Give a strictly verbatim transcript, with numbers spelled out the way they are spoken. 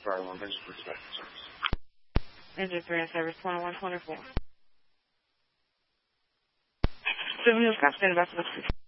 Fire Alarm. Thanks for expecting service. Engine three and service twenty-one twenty-four. Seven Hills Cop, stand about to